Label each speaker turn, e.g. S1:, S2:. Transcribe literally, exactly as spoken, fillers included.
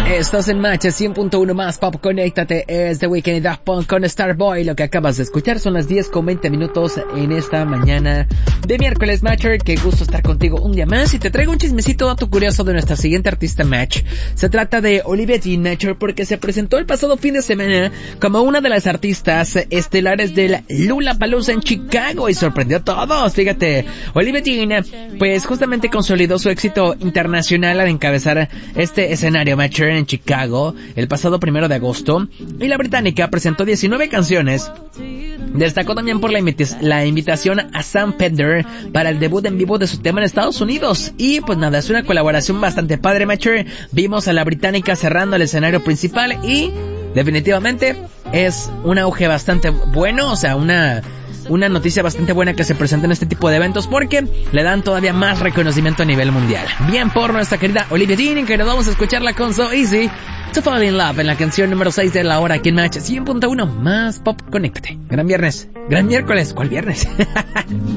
S1: Estás en Match cien punto uno más Pop, conéctate, es The Weeknd y Daft Punk con Starboy. Lo que acabas de escuchar son las diez con veinte minutos en esta mañana de miércoles, Matcher. Qué gusto estar contigo un día más y te traigo un chismecito, dato curioso de nuestra siguiente artista, Match. Se trata de Olivia Dean, Matcher, porque se presentó el pasado fin de semana como una de las artistas estelares del Lollapalooza en Chicago y sorprendió a todos. Fíjate, Olivia Dean pues justamente consolidó su éxito internacional al encabezar este escenario, Matcher, en Chicago el pasado primero de agosto, y la británica presentó diecinueve canciones. Destacó también por la, invita- la invitación a Sam Fender para el debut en vivo de su tema en Estados Unidos. Y pues nada, es una colaboración bastante padre, Matcher. Vimos a la británica cerrando el escenario principal y definitivamente es un auge bastante bueno, o sea, una... Una noticia bastante buena que se presenta en este tipo de eventos porque le dan todavía más reconocimiento a nivel mundial. Bien por nuestra querida Olivia Dean, que nos vamos a escucharla con So Easy to Fall in Love en la canción número seis de la hora aquí en Match cien punto uno más Pop, conéctate. Gran viernes, gran miércoles, ¿cuál viernes?